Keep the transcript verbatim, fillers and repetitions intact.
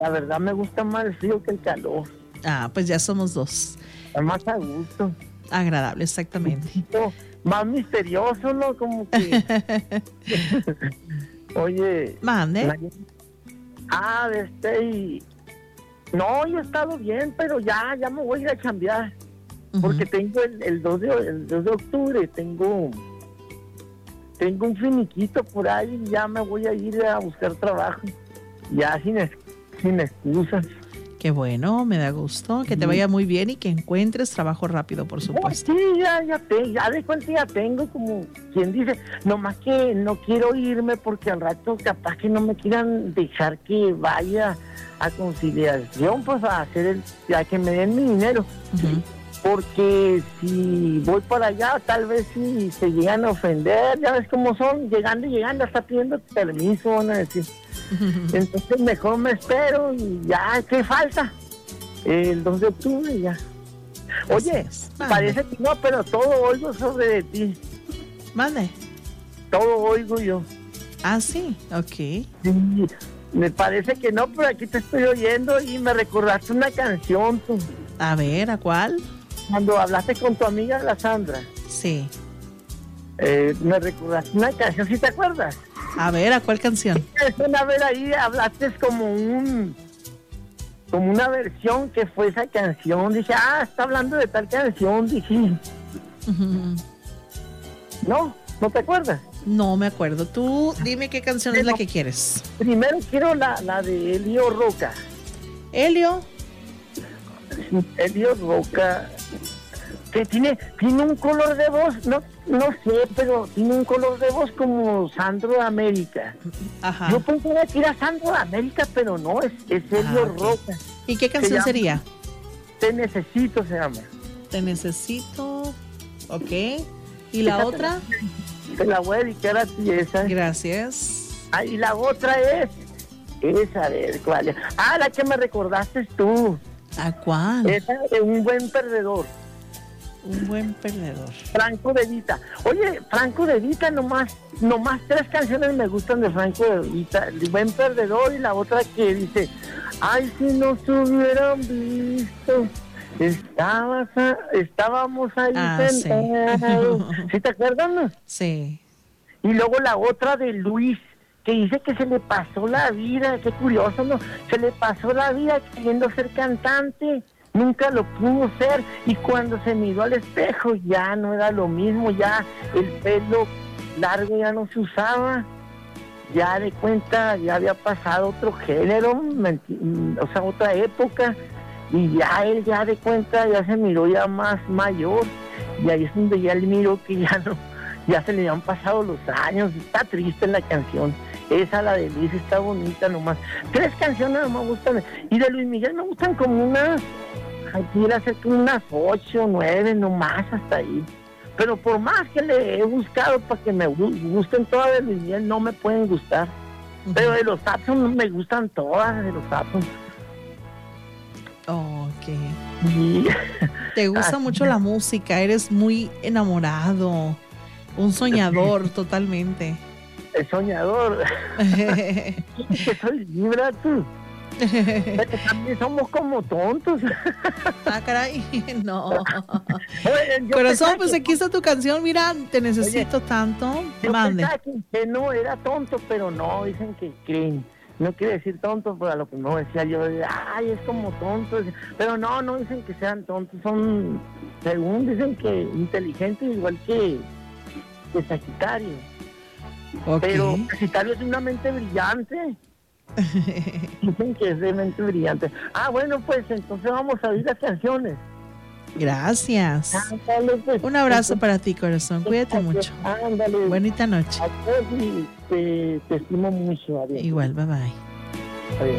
la verdad me gusta más el frío que el calor. Ah, pues ya somos dos. Es más a gusto. Agradable, exactamente. Más misterioso, ¿no? Como que... Oye... Mande. La... Ah, este y... No, yo he estado bien, pero ya, ya me voy a ir a chambear. Uh-huh. Porque tengo el, el, dos de, el dos de octubre, tengo... Tengo un finiquito por ahí y ya me voy a ir a buscar trabajo. Ya sin, sin excusas. Qué bueno, me da gusto. Que te vaya muy bien y que encuentres trabajo rápido, por supuesto. Oh, sí, ya, ya, te, ya de cuenta ya tengo, como quien dice, nomás que no quiero irme porque al rato capaz que no me quieran dejar que vaya a conciliación, pues a hacer el, a que me den mi dinero. Uh-huh. Porque si voy para allá, tal vez si se llegan a ofender, ya ves cómo son, llegando y llegando, hasta pidiendo permiso, van a decir. Entonces mejor me espero y ya, ¿qué falta? El dos de octubre ya. Oye, parece que no, pero todo oigo sobre de ti. Mande. Todo oigo yo. Ah, sí, ok. Sí, me parece que no, pero aquí te estoy oyendo y me recordaste una canción, tú. A ver, ¿a cuál? Cuando hablaste con tu amiga la Sandra. Sí. Eh, me recordaste una canción, ¿sí te acuerdas? A ver, ¿a cuál canción? Una vez ahí hablaste como un... como una versión que fue esa canción. Dije, ah, está hablando de tal canción, dije. Uh-huh. ¿No? ¿No te acuerdas? No me acuerdo. Tú dime qué canción Pero, es la que quieres. Primero quiero la, la de Elio Roca. ¿Elio? Elio Roca, que tiene, tiene un color de voz, no, no sé, pero tiene un color de voz como Sandro de América. Ajá. Yo pensaba que era Sandro de América, pero no, es, es Elio ah, okay. Roca. ¿Y qué canción llama, sería? Te Necesito se llama. Te Necesito, ok. ¿Y la Fíjate, otra? Te la voy a dedicar a ti esa. Gracias. Ah, y la otra es, esa, a ver, ¿cuál es? Ah, la que me recordaste tú. ¿A cuál? Esa de Un Buen Perdedor. Un Buen Perdedor. Franco De Vita. Oye, Franco De Vita, nomás, nomás tres canciones me gustan de Franco De Vita. El Buen Perdedor y la otra que dice, ay, si nos hubieran visto, estabas a, estábamos ahí ah, sentados. Sí. ¿Sí te acuerdas, no? Sí. Y luego la otra de Luis, que dice que se le pasó la vida, qué curioso, ¿no? Se le pasó la vida queriendo ser cantante, nunca lo pudo ser, y cuando se miró al espejo ya no era lo mismo, ya el pelo largo ya no se usaba, ya de cuenta ya había pasado otro género, o sea, otra época, y ya él ya de cuenta ya se miró ya más mayor, y ahí es donde ya él miró que ya no, ya se le han pasado los años, está triste la canción. Esa, la de Luis, está bonita nomás. Tres canciones me gustan. Y de Luis Miguel me gustan como unas... Quiero hacer como unas ocho, nueve nomás hasta ahí. Pero por más que le he buscado para que me gusten todas de Luis Miguel, no me pueden gustar. Uh-huh. Pero de los Sapson me gustan todas de los Sapson. Oh, ok. Sí. Te gusta mucho la música, eres muy enamorado. Un soñador totalmente. El soñador. Que soy libre tú. Pero también somos como tontos. Ah, caray, no. Oye, corazón, pues aquí está tu canción, mira, te necesito Oye, tanto. Yo Mande. Que, que no era tonto, pero no, dicen que creen. No quiere decir tonto, pero a lo que no decía yo, ay, es como tonto. Pero no, no dicen que sean tontos, son, según dicen que inteligentes, igual que, que Sagitario. Okay. Pero Sagitario es una mente brillante. Dicen que es de mente brillante. Ah, bueno, pues entonces vamos a oír las canciones. Gracias. Ándale, pues. Un abrazo para ti, corazón. Cuídate mucho. Ándale. Bonita noche. Te, te estimo mucho. Adiós. Igual, bye bye. Adiós.